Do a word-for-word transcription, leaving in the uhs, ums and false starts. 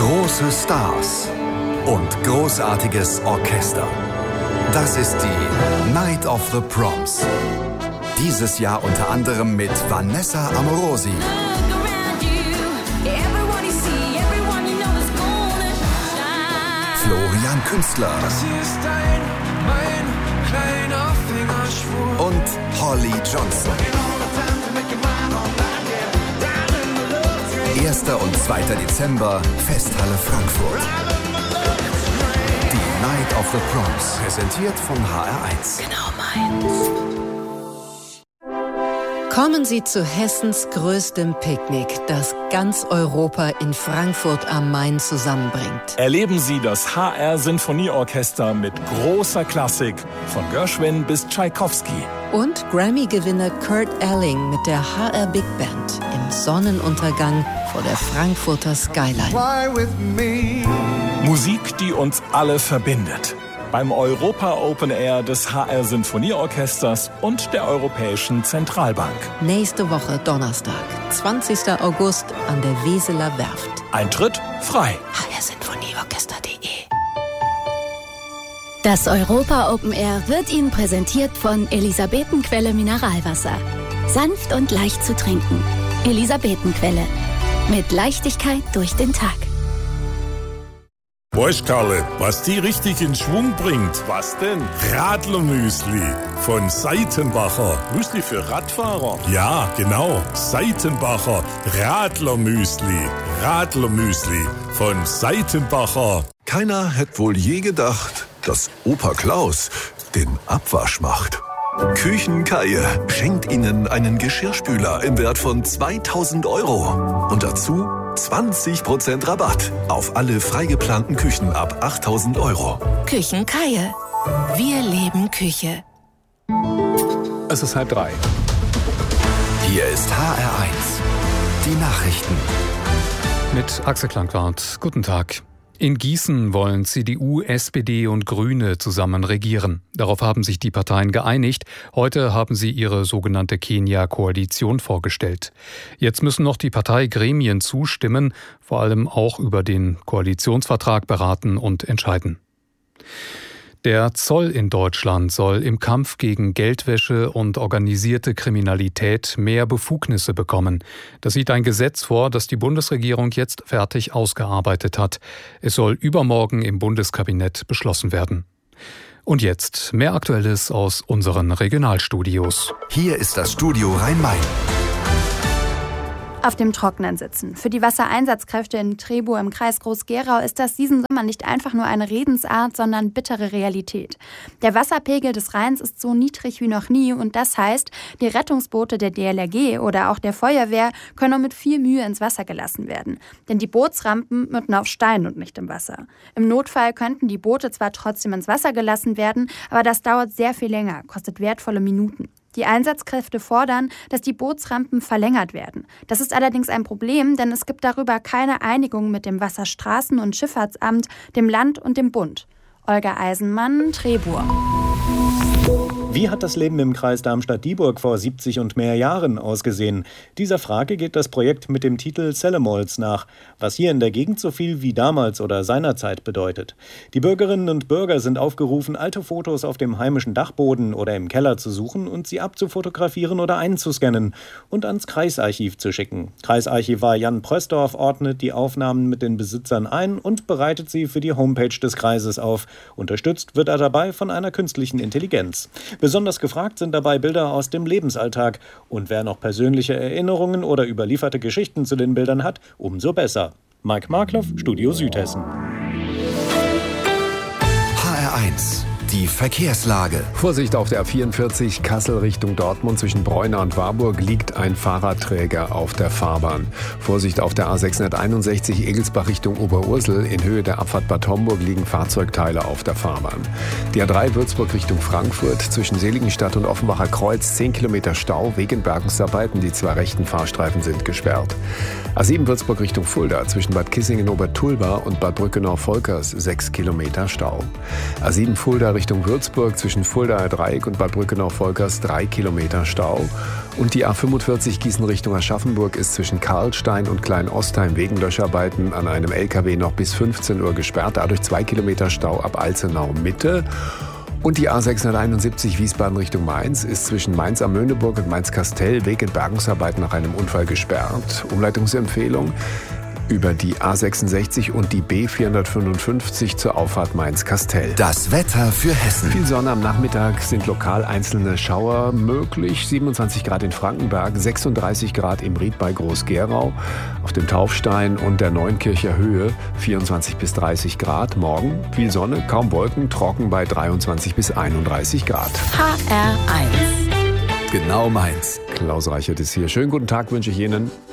Große Stars und großartiges Orchester. Das ist die Night of the Proms. Dieses Jahr unter anderem mit Vanessa Amorosi, Florian Künstler und Holly Johnson. erster und zweiter Dezember, Festhalle Frankfurt. Die Night of the Proms, präsentiert von H R eins. Genau meins. Kommen Sie zu Hessens größtem Picknick, das ganz Europa in Frankfurt am Main zusammenbringt. Erleben Sie das H R Sinfonieorchester mit großer Klassik, von Gershwin bis Tschaikowski. Und Grammy-Gewinner Kurt Elling mit der H R Big Band im Sonnenuntergang vor der Frankfurter Skyline. Musik, die uns alle verbindet. Beim Europa Open Air des H R Sinfonieorchesters und der Europäischen Zentralbank. Nächste Woche Donnerstag, zwanzigster August an der Weseler Werft. Eintritt frei. h r sinfonieorchester punkt de. Das Europa Open Air wird Ihnen präsentiert von Elisabetenquelle Mineralwasser. Sanft und leicht zu trinken. Elisabetenquelle. Mit Leichtigkeit durch den Tag. Weißt Karle, was die richtig in Schwung bringt? Was denn? Radlermüsli von Seitenbacher. Müsli für Radfahrer? Ja, genau. Seitenbacher Radlermüsli. Radlermüsli von Seitenbacher. Keiner hätte wohl je gedacht, dass Opa Klaus den Abwasch macht. Küchenkaie schenkt Ihnen einen Geschirrspüler im Wert von zweitausend Euro. Und dazu zwanzig Prozent Rabatt auf alle freigeplanten Küchen ab achttausend Euro. Küchenkaie. Wir leben Küche. Es ist halb drei. Hier ist H R eins. Die Nachrichten. Mit Axel Klangwart. Guten Tag. In Gießen wollen C D U, S P D und Grüne zusammen regieren. Darauf haben sich die Parteien geeinigt. Heute haben sie ihre sogenannte Kenia-Koalition vorgestellt. Jetzt müssen noch die Parteigremien zustimmen, vor allem auch über den Koalitionsvertrag beraten und entscheiden. Der Zoll in Deutschland soll im Kampf gegen Geldwäsche und organisierte Kriminalität mehr Befugnisse bekommen. Das sieht ein Gesetz vor, das die Bundesregierung jetzt fertig ausgearbeitet hat. Es soll übermorgen im Bundeskabinett beschlossen werden. Und jetzt mehr Aktuelles aus unseren Regionalstudios. Hier ist das Studio Rhein-Main. Auf dem Trockenen sitzen. Für die Wassereinsatzkräfte in Trebow im Kreis Groß-Gerau ist das diesen Sommer nicht einfach nur eine Redensart, sondern bittere Realität. Der Wasserpegel des Rheins ist so niedrig wie noch nie und das heißt, die Rettungsboote der D L R G oder auch der Feuerwehr können nur mit viel Mühe ins Wasser gelassen werden. Denn die Bootsrampen münden auf Stein und nicht im Wasser. Im Notfall könnten die Boote zwar trotzdem ins Wasser gelassen werden, aber das dauert sehr viel länger, kostet wertvolle Minuten. Die Einsatzkräfte fordern, dass die Bootsrampen verlängert werden. Das ist allerdings ein Problem, denn es gibt darüber keine Einigung mit dem Wasserstraßen- und Schifffahrtsamt, dem Land und dem Bund. Olga Eisenmann, Trebow. Wie hat das Leben im Kreis Darmstadt-Dieburg vor siebzig und mehr Jahren ausgesehen? Dieser Frage geht das Projekt mit dem Titel Zellemolz nach, was hier in der Gegend so viel wie damals oder seinerzeit bedeutet. Die Bürgerinnen und Bürger sind aufgerufen, alte Fotos auf dem heimischen Dachboden oder im Keller zu suchen und sie abzufotografieren oder einzuscannen und ans Kreisarchiv zu schicken. Kreisarchivar Jan Prösdorf ordnet die Aufnahmen mit den Besitzern ein und bereitet sie für die Homepage des Kreises auf. Unterstützt wird er dabei von einer künstlichen Intelligenz. Besonders gefragt sind dabei Bilder aus dem Lebensalltag. Und wer noch persönliche Erinnerungen oder überlieferte Geschichten zu den Bildern hat, umso besser. Mike Markloff, Studio Südhessen. H R eins. Die Verkehrslage. Vorsicht auf der A vierundvierzig Kassel Richtung Dortmund zwischen Breuna und Warburg liegt ein Fahrradträger auf der Fahrbahn. Vorsicht auf der A sechshunderteinundsechzig Egelsbach Richtung Oberursel. In Höhe der Abfahrt Bad Homburg liegen Fahrzeugteile auf der Fahrbahn. Die A drei Würzburg Richtung Frankfurt zwischen Seligenstadt und Offenbacher Kreuz zehn Kilometer Stau wegen Bergungsarbeiten. Die zwei rechten Fahrstreifen sind gesperrt. A sieben Würzburg Richtung Fulda zwischen Bad Kissingen-Obertulba und Bad Brückenau-Volkers sechs Kilometer Stau. A sieben Fulda Richtung Würzburg zwischen Fuldaer Dreieck und Bad Brückenau-Volkers drei Kilometer Stau. Und die A fünfundvierzig Gießen Richtung Aschaffenburg ist zwischen Karlstein und Klein-Ostheim wegen Löscharbeiten an einem L K W noch bis fünfzehn Uhr gesperrt. Dadurch zwei Kilometer Stau ab Alzenau Mitte. Und die A sechshunderteinundsiebzig Wiesbaden Richtung Mainz ist zwischen Mainz am Möhneburg und Mainz-Kastel wegen Bergungsarbeiten nach einem Unfall gesperrt. Umleitungsempfehlung über die A sechsundsechzig und die B vierhundertfünfundfünfzig zur Auffahrt Mainz-Kastel. Das Wetter für Hessen. Viel Sonne am Nachmittag, sind lokal einzelne Schauer möglich. siebenundzwanzig Grad in Frankenberg, sechsunddreißig Grad im Ried bei Groß-Gerau. Auf dem Taufstein und der Neunkircher Höhe vierundzwanzig bis dreißig Grad. Morgen viel Sonne, kaum Wolken, trocken bei dreiundzwanzig bis einunddreißig Grad. H R eins. Genau meins. Klaus Reichert ist hier. Schönen guten Tag wünsche ich Ihnen.